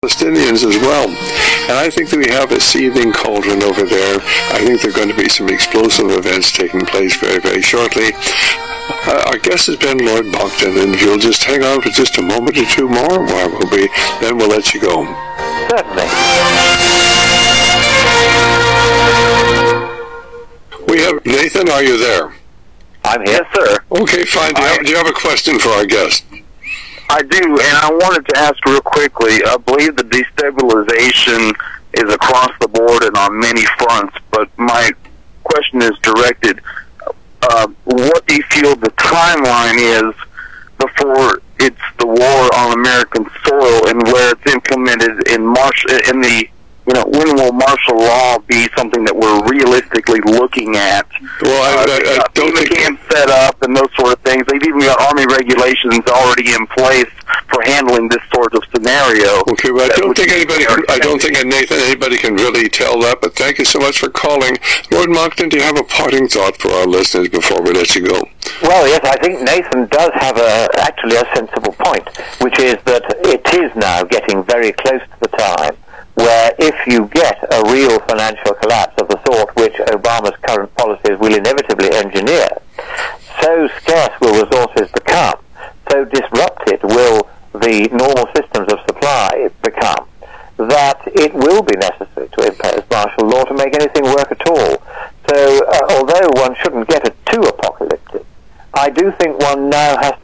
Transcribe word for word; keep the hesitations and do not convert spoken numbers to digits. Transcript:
Palestinians as well. And I think that we have a seething cauldron over there. I think there are going to be some explosive events taking place very, very shortly. Uh, our guest has been Lord Monckton, and if you'll just hang on for just a moment or two more, well, we'll be, then we'll let you go. Certainly. We have Nathan. Are you there? I'm here, sir. Okay, fine. Do you, have, do you have a question for our guest? I do, and I wanted to ask real quickly. I believe the destabilization is across the board and on many fronts, but my question is directed, uh, what do you feel the timeline is before it's the war on American soil and where it's implemented in March, in the, you know, when will martial law be something that we're realistically looking at? Well, I, I, I don't think... Camp set up and those sort of things. They've even got Army regulations already in place for handling this sort of scenario. Okay, well, I don't think anybody can, I don't think, Nathan, anybody can really tell that, but thank you so much for calling. Lord Monckton, do you have a parting thought for our listeners before we let you go? Well, yes, I think Nathan does have a, actually a sensible point, which is that it is now getting very close to the time where if you get a real financial collapse of the sort which Obama's current policies will inevitably engineer, so scarce will resources become, so disrupted will the normal systems of supply become, that it will be necessary to impose martial law to make anything work at all. So uh, although one shouldn't get it too apocalyptic, I do think one now has